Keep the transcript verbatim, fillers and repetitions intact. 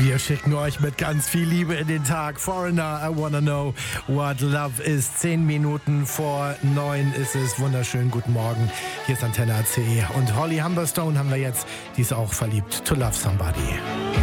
Wir schicken euch mit ganz viel Liebe in den Tag. Foreigner, I wanna know what love is. Zehn Minuten vor neun ist es. Wunderschön, guten Morgen. Hier ist Antenne A C E. Und Holly Humberstone haben wir jetzt. Die ist auch verliebt. To Love Somebody.